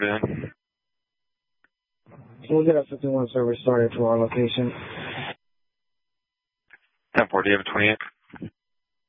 report in. We'll get a 51 service started to our location. 10-4, do you have a 28?